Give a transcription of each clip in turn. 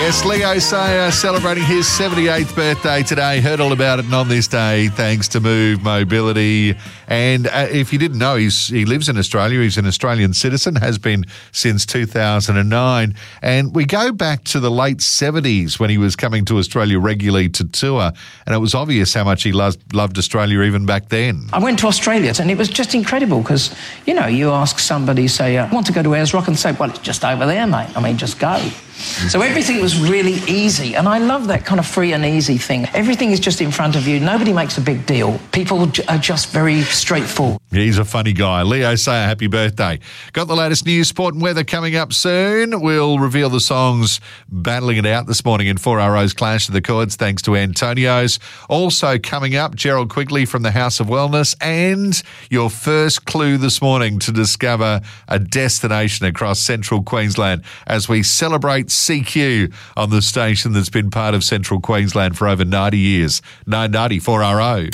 Yes, Leo Sayer celebrating his 78th birthday today. Heard all about it, and on this day, thanks to Move Mobility. And if you didn't know, he lives in Australia. He's an Australian citizen, has been since 2009. And we go back to the late 70s when he was coming to Australia regularly to tour. And it was obvious how much he loved Australia even back then. I went to Australia and it was just incredible because, you know, you ask somebody, say, I want to go to Ayers Rock, and say, well, it's just over there, mate. I mean, just go. So everything was really easy, and I love that kind of free and easy thing. Everything is just in front of you. Nobody makes a big deal. People are just very straightforward. He's a funny guy. Leo Sayer, happy birthday. Got the latest news, sport and weather coming up soon. We'll reveal the songs battling it out this morning in 4RO's Clash of the Chords, thanks to Antonio's. Also coming up, Gerald Quigley from the House of Wellness, and your first clue this morning to discover a destination across central Queensland as we celebrate CQ on the station that's been part of central Queensland for over 90 years. 990 4RO.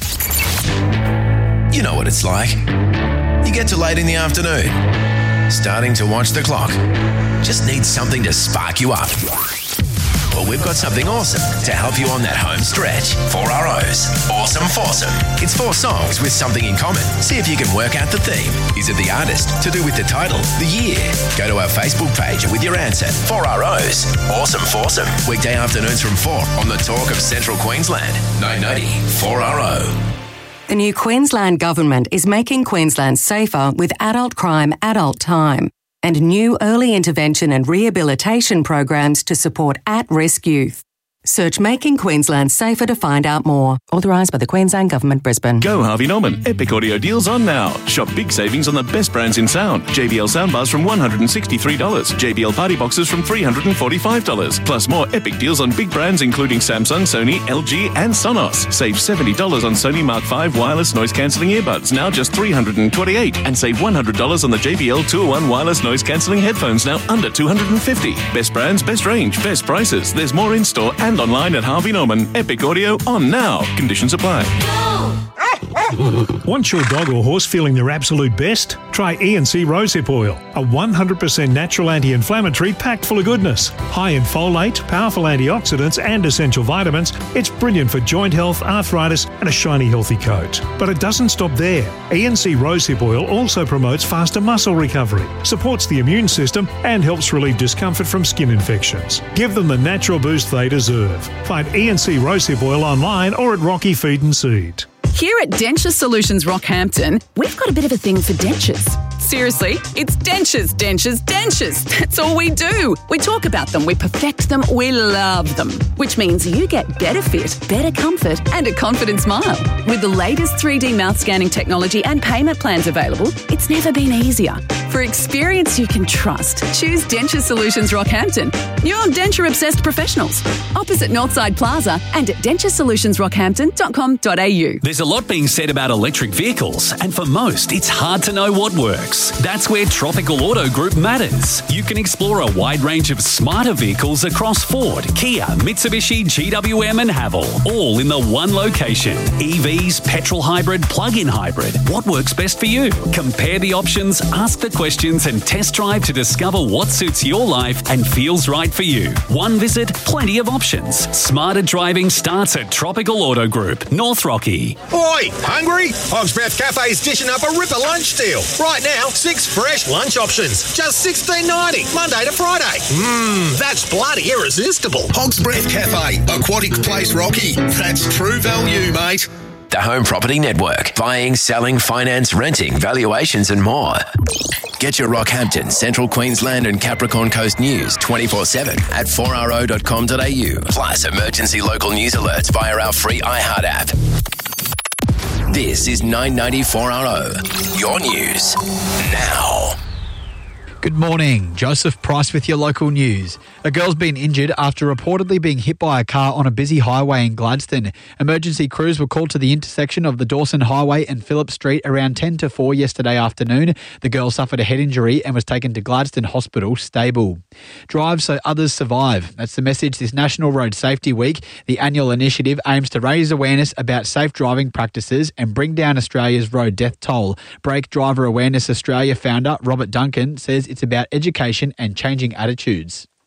You know what it's like. You get to late in the afternoon, starting to watch the clock. Just need something to spark you up. Well, we've got something awesome to help you on that home stretch. 4RO's Awesome Foursome. It's 4 songs with something in common. See if you can work out the theme. Is it the artist? To do with the title? The year? Go to our Facebook page with your answer. 4RO's Awesome Foursome. Weekday afternoons from 4 on the Talk of Central Queensland. 990 4RO. The new Queensland Government is making Queensland safer with adult crime, adult time, and new early intervention and rehabilitation programs to support at-risk youth. Search Making Queensland Safer to find out more. Authorised by the Queensland Government, Brisbane. Go Harvey Norman. Epic audio deals on now. Shop big savings on the best brands in sound. JBL soundbars from $163. JBL party boxes from $345. Plus more epic deals on big brands including Samsung, Sony, LG and Sonos. Save $70 on Sony Mark V wireless noise cancelling earbuds, now just $328. And save $100 on the JBL 201 wireless noise cancelling headphones, now under $250. Best brands, best range, best prices. There's more in store and online at Harvey Norman. Epic audio on now. Conditions apply. Want your dog or horse feeling their absolute best? Try E&C Rosehip Oil, a 100% natural anti-inflammatory packed full of goodness. High in folate, powerful antioxidants and essential vitamins, it's brilliant for joint health, arthritis and a shiny healthy coat. But it doesn't stop there. E&C Rosehip Oil also promotes faster muscle recovery, supports the immune system and helps relieve discomfort from skin infections. Give them the natural boost they deserve. Find E&C Rosehip Oil online or at Rocky Feed and Seed. Here at Denture Solutions Rockhampton, we've got a bit of a thing for dentures. Seriously, it's dentures, dentures, dentures. That's all we do. We talk about them, we perfect them, we love them. Which means you get better fit, better comfort and a confident smile. With the latest 3D mouth scanning technology and payment plans available, it's never been easier. For experience you can trust, choose Denture Solutions Rockhampton. Your denture-obsessed professionals. Opposite Northside Plaza and at denturesolutionsrockhampton.com.au. There's a lot being said about electric vehicles, and for most, it's hard to know what works. That's where Tropical Auto Group matters. You can explore a wide range of smarter vehicles across Ford, Kia, Mitsubishi, GWM and Haval, all in the one location. EVs, petrol hybrid, plug-in hybrid. What works best for you? Compare the options, ask the questions and test drive to discover what suits your life and feels right for you. One visit, plenty of options. Smarter driving starts at Tropical Auto Group, North Rocky. Oi, hungry? Hog's Breath Cafe's dishing up a ripper lunch deal. Right now, 6 fresh lunch options, just $16.90, Monday to Friday. That's bloody irresistible. Hog's Breath Cafe, Aquatic Place Rocky. That's true value, mate. The Home Property Network. Buying, selling, finance, renting, valuations and more. Get your Rockhampton, Central Queensland and Capricorn Coast news 24/7 at 4RO.com.au. Plus emergency local news alerts via our free iHeart app. This is 990 4RO. Your news now. Good morning. Joseph Price with your local news. A girl's been injured after reportedly being hit by a car on a busy highway in Gladstone. Emergency crews were called to the intersection of the Dawson Highway and Phillip Street around 10 to 4 yesterday afternoon. The girl suffered a head injury and was taken to Gladstone Hospital stable. Drive so others survive. That's the message this National Road Safety Week. The annual initiative aims to raise awareness about safe driving practices and bring down Australia's road death toll. Brake Driver Awareness Australia founder Robert Duncan says it's about education and changing attitudes.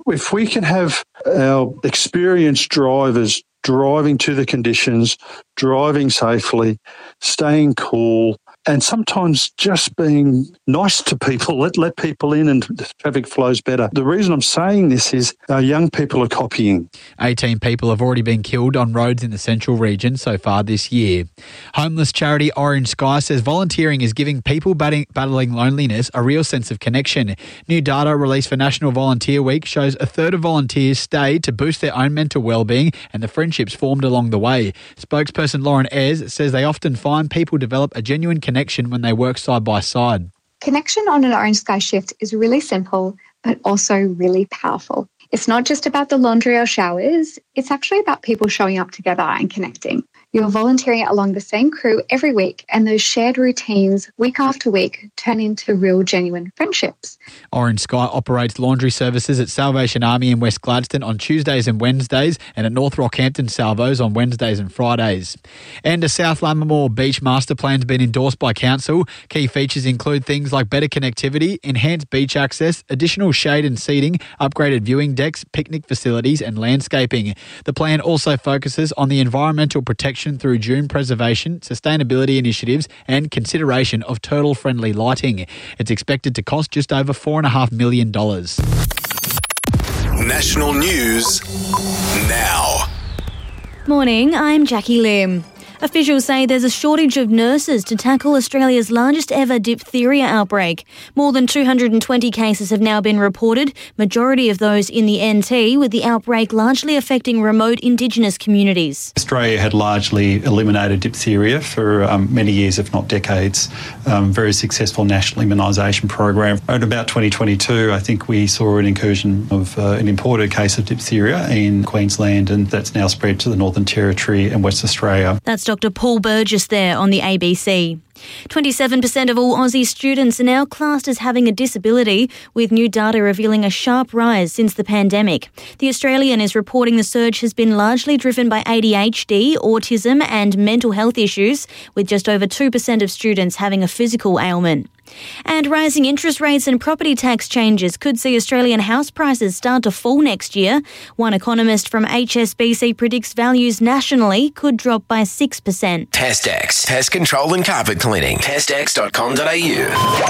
if we can have our experienced drivers driving to the conditions, driving safely, staying cool, and sometimes just being nice to people, let people in and the traffic flows better. The reason I'm saying this is our young people are copying. 18 people have already been killed on roads in the central region so far this year. Homeless charity Orange Sky says volunteering is giving people battling loneliness a real sense of connection. New data released for National Volunteer Week shows a third of volunteers stay to boost their own mental well-being and the friendships formed along the way. Spokesperson Lauren Ayres says they often find people develop a genuine connection when they work side by side. Connection on an Orange Sky shift is really simple, but also really powerful. It's not just about the laundry or showers, it's actually about people showing up together and connecting. You're volunteering along the same crew every week, and those shared routines week after week turn into real, genuine friendships. Orange Sky operates laundry services at Salvation Army in West Gladstone on Tuesdays and Wednesdays, and at North Rockhampton Salvos on Wednesdays and Fridays. And a South Lammermoor Beach Master Plan has been endorsed by Council. Key features include things like better connectivity, enhanced beach access, additional shade and seating, upgraded viewing decks, picnic facilities and landscaping. The plan also focuses on the environmental protection through dune preservation, sustainability initiatives and consideration of turtle-friendly lighting. It's expected to cost just over $4.5 million. National news now. Morning, I'm Jackie Lim. Officials say there's a shortage of nurses to tackle Australia's largest ever diphtheria outbreak. More than 220 cases have now been reported, majority of those in the NT, with the outbreak largely affecting remote Indigenous communities. Australia had largely eliminated diphtheria for many years, if not decades. Very successful national immunisation program. At about 2022, I think we saw an incursion of an imported case of diphtheria in Queensland, and that's now spread to the Northern Territory and West Australia. That's Dr. Paul Burgess there on the ABC. 27% of all Aussie students are now classed as having a disability, with new data revealing a sharp rise since the pandemic. The Australian is reporting the surge has been largely driven by ADHD, autism and mental health issues, with just over 2% of students having a physical ailment. And rising interest rates and property tax changes could see Australian house prices start to fall next year. One economist from HSBC predicts values nationally could drop by 6%. Testex, pest control and carpet cleaning. Testex.com.au.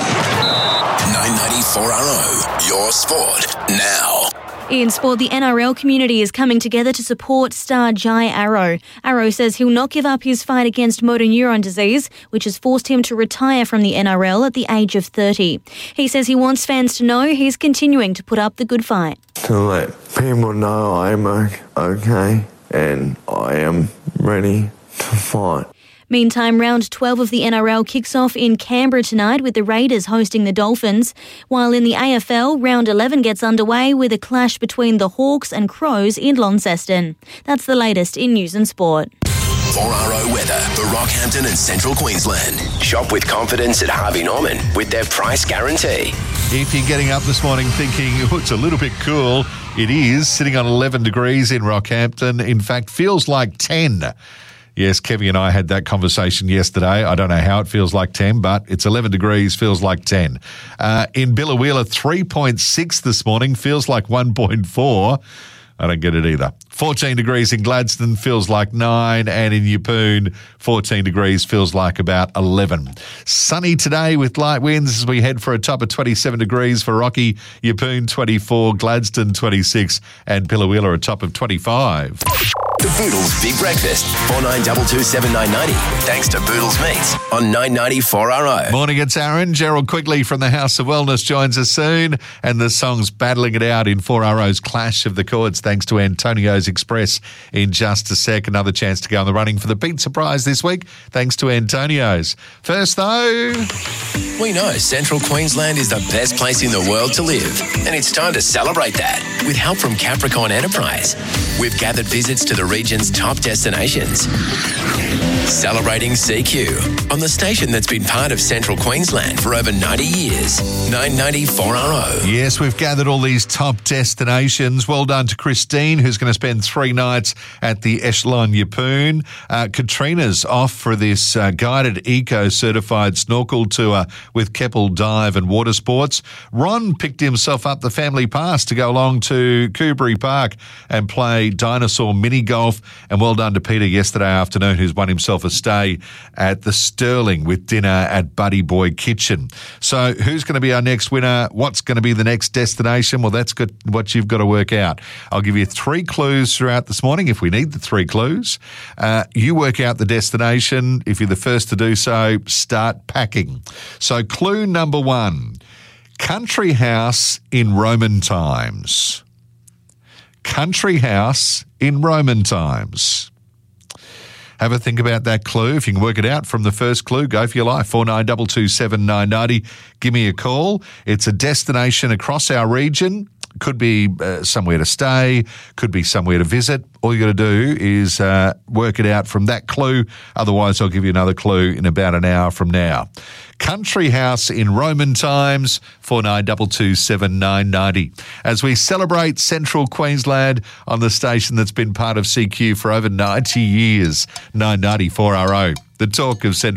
994RO, your sport now. In sport, the NRL community is coming together to support star Jai Arrow. Arrow says he'll not give up his fight against motor neuron disease, which has forced him to retire from the NRL at the age of 30. He says he wants fans to know he's continuing to put up the good fight. To let people know I'm okay and I am ready to fight. Meantime, round 12 of the NRL kicks off in Canberra tonight with the Raiders hosting the Dolphins, while in the AFL, round 11 gets underway with a clash between the Hawks and Crows in Launceston. That's the latest in news and sport. 4RO weather for Rockhampton and Central Queensland. Shop with confidence at Harvey Norman with their price guarantee. If you're getting up this morning thinking, oh, it's a little bit cool, it is, sitting on 11 degrees in Rockhampton. In fact, feels like 10. Yes, Kevy and I had that conversation yesterday. I don't know how it feels like 10, but it's 11 degrees, feels like 10. In Biloela, 3.6 this morning, feels like 1.4. I don't get it either. 14 degrees in Gladstone, feels like 9, and in Yeppoon, 14 degrees, feels like about 11. Sunny today with light winds as we head for a top of 27 degrees for Rocky, Yeppoon 24, Gladstone 26, and Biloela a top of 25. The Boodles Big Breakfast, 49227990. Thanks to Boodles Meats on 994RO. Morning, it's Aaron. Gerald Quigley from the House of Wellness joins us soon, and the song's battling it out in 4RO's Clash of the Chords, thanks to Antonio's Express in just a sec. Another chance to go in the running for the pizza prize this week, thanks to Antonio's. First, though... We know Central Queensland is the best place in the world to live, and it's time to celebrate that with help from Capricorn Enterprise. We've gathered visits to the region's top destinations. Celebrating CQ on the station that's been part of Central Queensland for over 90 years. 990 4RO. Yes, we've gathered all these top destinations. Well done to Christine, who's going to spend 3 nights at the Echelon Yeppoon. Katrina's off for this guided eco-certified snorkel tour with Keppel Dive and Water Sports. Ron picked himself up the family pass to go along to Coogbury Park and play dinosaur mini golf. And well done to Peter yesterday afternoon, who's won himself a stay at the Sterling with dinner at Buddy Boy Kitchen. So who's going to be our next winner? What's going to be the next destination? Well, that's good, what you've got to work out. I'll give you 3 clues throughout this morning if we need the 3 clues. You work out the destination. If you're the first to do so, start packing. So clue number 1, country house in Roman times. Country house in Roman times. Have a think about that clue. If you can work it out from the first clue, go for your life. 4922 990. Give me a call. It's a destination across our region. Could be somewhere to stay, could be somewhere to visit. All you got to do is work it out from that clue. Otherwise, I'll give you another clue in about an hour from now. Country house in Roman times, 4922 990. As we celebrate Central Queensland on the station that's been part of CQ for over 90 years, 990 4RO. The talk of Central